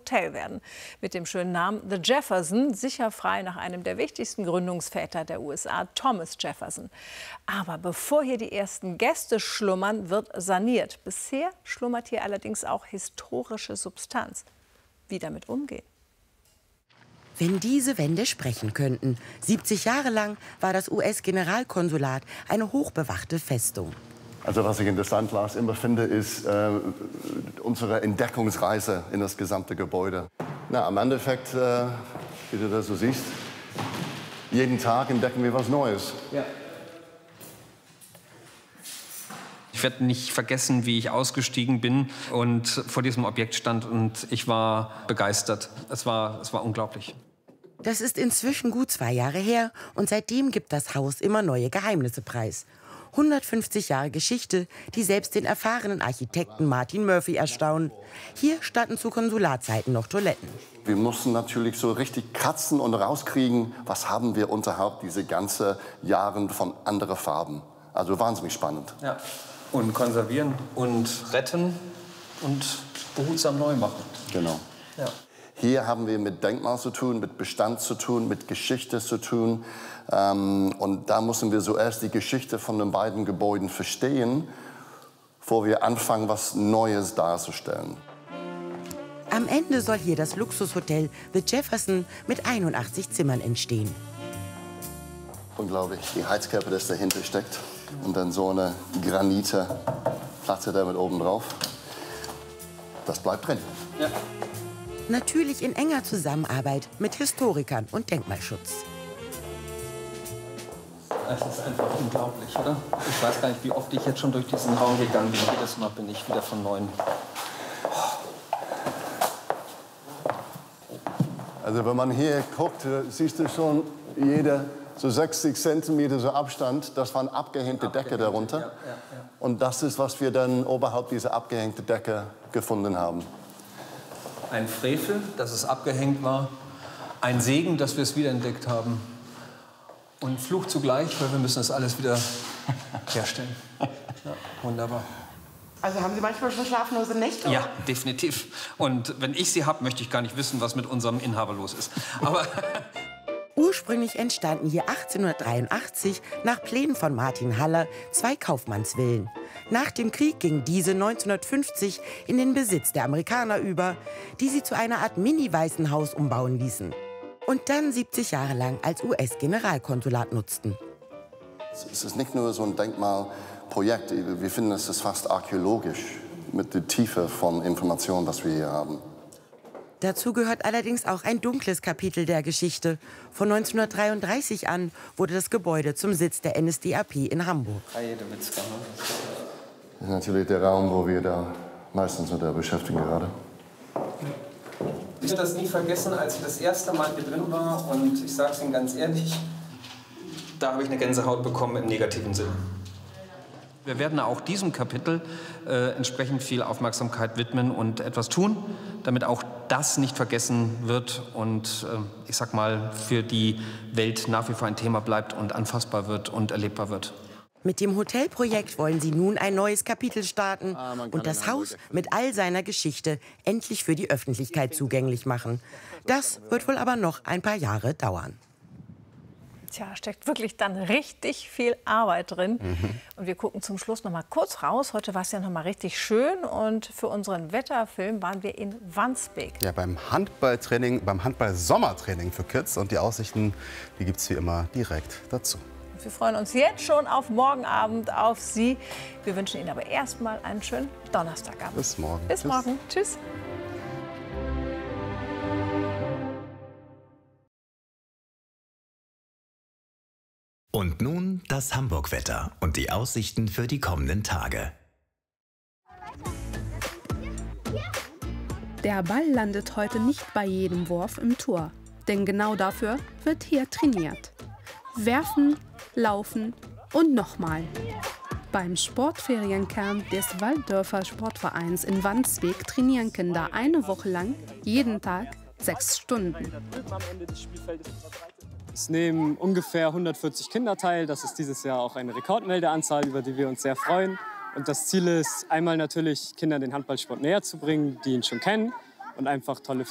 Hotel werden. Mit dem schönen Namen The Jefferson, sicher frei nach einem der wichtigsten Gründungsväter der USA, Thomas Jefferson. Aber bevor hier die ersten Gäste schlummern, wird saniert. Bisher schlummert hier allerdings auch historische Substanz. Wie damit umgehen? Wenn diese Wände sprechen könnten. 70 Jahre lang war das US-Generalkonsulat eine hochbewachte Festung. Also was ich interessant, Lars, immer finde, ist unsere Entdeckungsreise in das gesamte Gebäude. Na, im Endeffekt, wie du das so siehst, jeden Tag entdecken wir was Neues. Ja. Ich werde nicht vergessen, wie ich ausgestiegen bin und vor diesem Objekt stand, und ich war begeistert. Es war unglaublich. Das ist inzwischen gut 2 Jahre her und seitdem gibt das Haus immer neue Geheimnisse preis. 150 Jahre Geschichte, die selbst den erfahrenen Architekten Martin Murphy erstaunen. Hier standen zu Konsulatzeiten noch Toiletten. Wir mussten natürlich so richtig kratzen und rauskriegen, was haben wir unterhalb diese ganzen Jahre von anderen Farben. Also wahnsinnig spannend. Ja. Und konservieren und retten und behutsam neu machen. Genau. Ja. Hier haben wir mit Denkmal zu tun, mit Bestand zu tun, mit Geschichte zu tun. Und da müssen wir zuerst die Geschichte von den beiden Gebäuden verstehen, bevor wir anfangen, was Neues darzustellen. Am Ende soll hier das Luxushotel The Jefferson mit 81 Zimmern entstehen. Unglaublich, die Heizkörper, das dahinter steckt. Und dann so eine Granitplatte da mit oben drauf. Das bleibt drin. Ja. Natürlich in enger Zusammenarbeit mit Historikern und Denkmalschutz. Es ist einfach unglaublich, oder? Ich weiß gar nicht, wie oft ich jetzt schon durch diesen Raum gegangen bin. Jedes Mal bin ich wieder von Neuem. Also wenn man hier guckt, siehst du schon jede so 60 Zentimeter so Abstand. Das waren abgehängte Decke darunter. Ja. Und das ist, was wir dann oberhalb dieser abgehängten Decke gefunden haben. Ein Frevel, dass es abgehängt war. Ein Segen, dass wir es wiederentdeckt haben. Und Fluch zugleich, weil wir müssen das alles wieder herstellen. Ja, wunderbar. Also haben Sie manchmal schon schlaflose Nächte? Ja, definitiv. Und wenn ich sie habe, möchte ich gar nicht wissen, was mit unserem Inhaber los ist. Aber Ursprünglich entstanden hier 1883 nach Plänen von Martin Haller 2 Kaufmannsvillen. Nach dem Krieg gingen diese 1950 in den Besitz der Amerikaner über, die sie zu einer Art Mini-Waisenhaus umbauen ließen. Und dann 70 Jahre lang als US-Generalkonsulat nutzten. Es ist nicht nur so ein Denkmalprojekt. Wir finden, es ist fast archäologisch mit der Tiefe von Informationen, was wir hier haben. Dazu gehört allerdings auch ein dunkles Kapitel der Geschichte. Von 1933 an wurde das Gebäude zum Sitz der NSDAP in Hamburg. Das ist natürlich der Raum, wo wir da meistens mit beschäftigen gerade. Ich werde das nie vergessen, als ich das erste Mal hier drin war. Und ich sage es Ihnen ganz ehrlich, da habe ich eine Gänsehaut bekommen im negativen Sinn. Wir werden auch diesem Kapitel entsprechend viel Aufmerksamkeit widmen und etwas tun, damit auch das nicht vergessen wird und ich sag mal, für die Welt nach wie vor ein Thema bleibt und anfassbar wird und erlebbar wird. Mit dem Hotelprojekt wollen sie nun ein neues Kapitel starten und das Haus mit all seiner Geschichte endlich für die Öffentlichkeit zugänglich machen. Das wird wohl aber noch ein paar Jahre dauern. Tja, steckt wirklich dann richtig viel Arbeit drin. Und wir gucken zum Schluss noch mal kurz raus. Heute war es ja noch mal richtig schön. Und für unseren Wetterfilm waren wir in Wandsbek. Ja, beim Handballtraining, beim Handball-Sommertraining für Kids. Und die Aussichten, die gibt es wie immer direkt dazu. Wir freuen uns jetzt schon auf morgen Abend auf Sie. Wir wünschen Ihnen aber erstmal einen schönen Donnerstagabend. Bis morgen. Bis morgen. Tschüss. Und nun das Hamburg-Wetter und die Aussichten für die kommenden Tage. Der Ball landet heute nicht bei jedem Wurf im Tor. Denn genau dafür wird hier trainiert. Werfen, laufen und nochmal. Beim Sportferienkern des Walddörfer Sportvereins in Wandsbek trainieren Kinder eine Woche lang jeden Tag 6 Stunden. Es nehmen ungefähr 140 Kinder teil. Das ist dieses Jahr auch eine Rekordmeldeanzahl, über die wir uns sehr freuen. Und das Ziel ist, einmal natürlich Kindern den Handballsport näher zu bringen, die ihn schon kennen, und einfach tolle